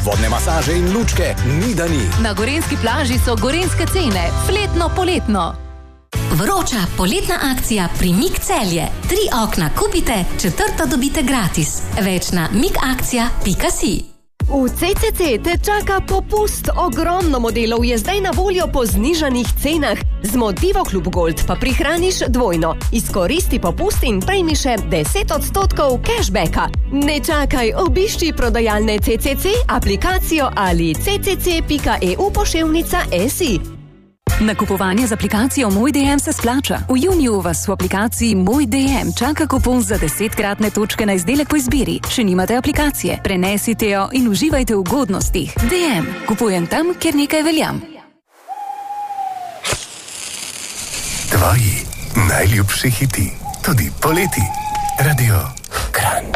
vodne masaže in lučke, ni da ni. Na gorenjski plaži so gorenjske cene, fletno poletno. Vroča poletna akcija pri MIG Celje. 3 okna kupite, 4. dobite gratis. Več na migakcija.si. V CCC te čaka popust. Ogromno modelov je zdaj na voljo po znižanih cenah. Z Motivo Klub Gold pa prihraniš dvojno. Izkoristi popust in prejmi še 10% cashbacka. Ne čakaj, obišči prodajalne CCC, aplikacijo ali ccc.eu/si. Nakupovanje z aplikacijo Moj DM se splača. V juniju vas v aplikaciji Moj DM čaka kupon za 10-kratne točke na izdelek po izbiri. Še nimate aplikacije? Prenesite jo in uživajte v ugodnostih. DM. Kupujem tam, kjer nekaj veljam. Tvoji najljubši hiti. Tudi poleti. Radio Kranj.